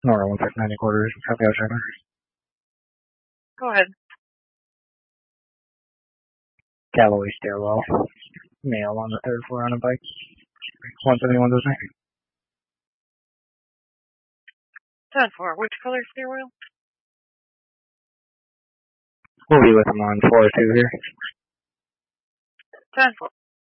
Nora 169 quarters, copy out checker. Go ahead. Galloway stairwell. Male on the 3rd floor on a bike. 171 does me. 10-4. Which color stairwell? We'll be with him on floor 2 here. 10-4.